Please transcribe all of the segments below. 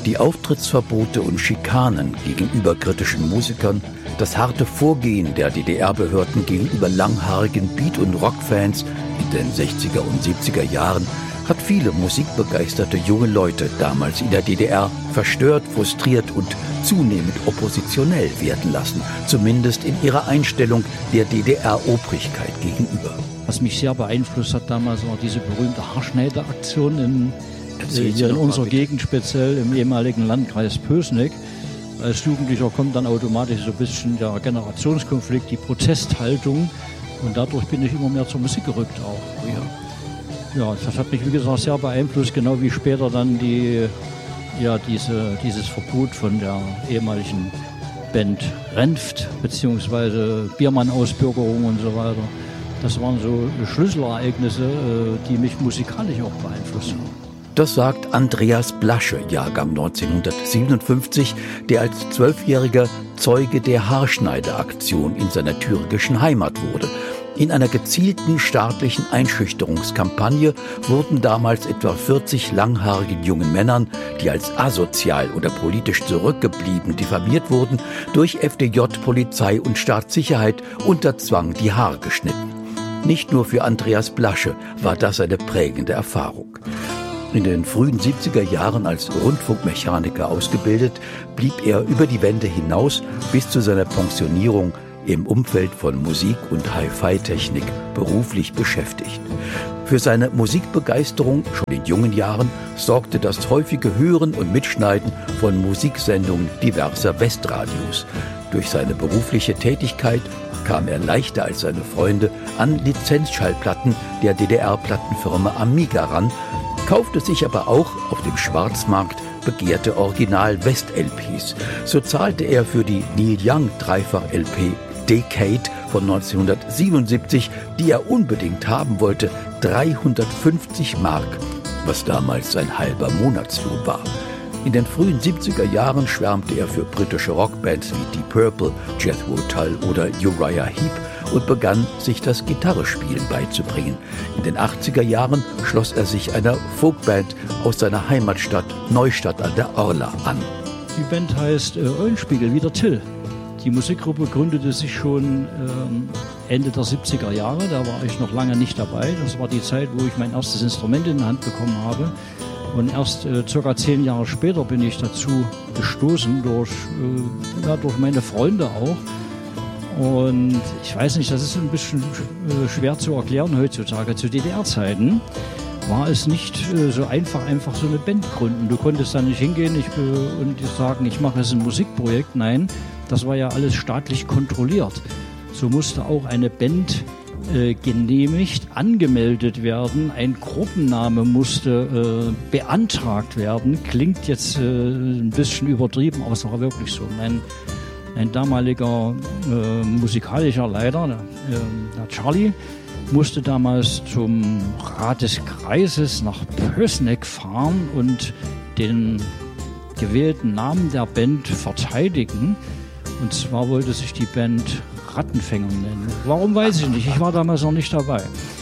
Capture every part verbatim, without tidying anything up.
Die Auftrittsverbote und Schikanen gegenüber kritischen Musikern, das harte Vorgehen der D D R-Behörden gegenüber langhaarigen Beat- und Rockfans in den sechziger und siebziger Jahren hat viele musikbegeisterte junge Leute damals in der D D R verstört, frustriert und zunehmend oppositionell werden lassen, zumindest in ihrer Einstellung der D D R-Obrigkeit gegenüber. Was mich sehr beeinflusst hat damals, war diese berühmte Haarschneideaktion in, äh, hier in unserer Gegend, speziell im ehemaligen Landkreis Pößneck. Als Jugendlicher kommt dann automatisch so ein bisschen der Generationskonflikt, die Protesthaltung, und dadurch bin ich immer mehr zur Musik gerückt auch. Ja, ja, das hat mich, wie gesagt, sehr beeinflusst, genau wie später dann die, ja, diese, dieses Verbot von der ehemaligen Band Renft, beziehungsweise Biermann-Ausbürgerung und so weiter. Das waren so Schlüsselereignisse, die mich musikalisch auch beeinflusst haben. Das sagt Andreas Blasche, Jahrgang neunzehnhundertsiebenundfünfzig, der als Zwölfjähriger Zeuge der Haarschneideaktion in seiner thüringischen Heimat wurde. In einer gezielten staatlichen Einschüchterungskampagne wurden damals etwa vierzig langhaarigen jungen Männern, die als asozial oder politisch zurückgeblieben diffamiert wurden, durch F D J, Polizei und Staatssicherheit unter Zwang die Haare geschnitten. Nicht nur für Andreas Blasche war das eine prägende Erfahrung. In den frühen siebziger Jahren als Rundfunkmechaniker ausgebildet, blieb er über die Wende hinaus bis zu seiner Pensionierung im Umfeld von Musik und Hi-Fi-Technik beruflich beschäftigt. Für seine Musikbegeisterung schon in jungen Jahren sorgte das häufige Hören und Mitschneiden von Musiksendungen diverser Westradios. Durch seine berufliche Tätigkeit kam er leichter als seine Freunde an Lizenzschallplatten der D D R-Plattenfirma Amiga ran, kaufte sich aber auch auf dem Schwarzmarkt begehrte Original-West-L Ps. So zahlte er für die Neil Young Dreifach-L P Decade von neunzehnhundertsiebenundsiebzig, die er unbedingt haben wollte, dreihundertfünfzig Mark, was damals sein halber Monatslohn war. In den frühen siebziger Jahren schwärmte er für britische Rockbands wie Deep Purple, Jethro Tull oder Uriah Heep und begann, sich das Gitarrespielen beizubringen. In den achtziger Jahren schloss er sich einer Folkband aus seiner Heimatstadt Neustadt an der Orla an. Die Band heißt äh, Eulenspiegel, wie der Till. Die Musikgruppe gründete sich schon ähm, Ende der siebziger Jahre, da war ich noch lange nicht dabei. Das war die Zeit, wo ich mein erstes Instrument in die Hand bekommen habe. Und erst äh, circa zehn Jahre später bin ich dazu gestoßen, durch, äh, ja, durch meine Freunde auch. Und ich weiß nicht, das ist ein bisschen äh, schwer zu erklären heutzutage. Zu D D R-Zeiten war es nicht äh, so einfach, einfach so eine Band gründen. Du konntest da nicht hingehen ich, äh, und sagen, ich mache jetzt ein Musikprojekt. Nein, das war ja alles staatlich kontrolliert. So musste auch eine Band äh, genehmigt, angemeldet werden. Ein Gruppenname musste äh, beantragt werden. Klingt jetzt äh, ein bisschen übertrieben, aber es war wirklich so. Mein, mein damaliger äh, musikalischer Leiter, der, äh, der Charlie, musste damals zum Rat des Kreises nach Pößneck fahren und den gewählten Namen der Band verteidigen. Und zwar wollte sich die Band Rattenfänger nennen. Warum, weiß ich nicht. Ich war damals noch nicht dabei.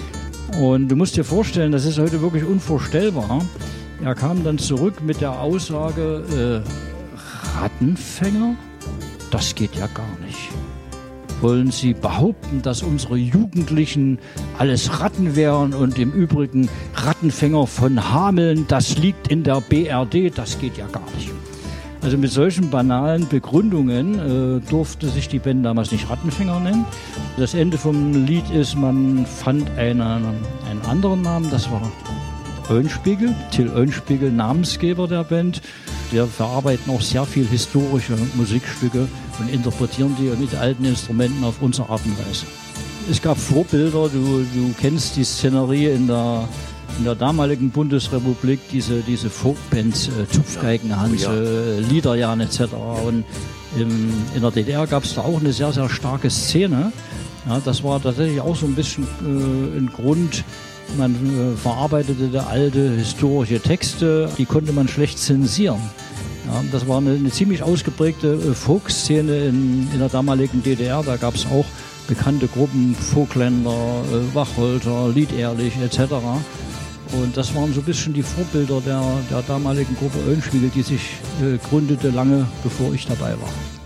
Und du musst dir vorstellen, das ist heute wirklich unvorstellbar. Er kam dann zurück mit der Aussage, äh, Rattenfänger? Das geht ja gar nicht. Wollen Sie behaupten, dass unsere Jugendlichen alles Ratten wären und im Übrigen Rattenfänger von Hameln, das liegt in der B R D? Das geht ja gar nicht. Also mit solchen banalen Begründungen äh, durfte sich die Band damals nicht Rattenfänger nennen. Das Ende vom Lied ist, man fand einen, einen anderen Namen, das war Eulenspiegel, Till Eulenspiegel, Namensgeber der Band. Wir verarbeiten auch sehr viel historische Musikstücke und interpretieren die mit alten Instrumenten auf unsere Art und Weise. Es gab Vorbilder, du, du kennst die Szenerie in der In der damaligen Bundesrepublik diese, diese Folkbands, äh, Zupfgeigenhans, oh ja. äh, Liederjan et cetera. Und im, in der D D R gab es da auch eine sehr, sehr starke Szene. Ja, das war tatsächlich auch so ein bisschen äh, ein Grund. Man äh, verarbeitete da alte historische Texte, die konnte man schlecht zensieren. Ja, das war eine, eine ziemlich ausgeprägte äh, Folkszene in, in der damaligen D D R. Da gab es auch bekannte Gruppen, Vogtländer, äh, Wacholder, Lied Ehrlich et cetera. Und das waren so ein bisschen die Vorbilder der, der damaligen Gruppe Eulenspiegel, die sich äh, gründete lange bevor ich dabei war.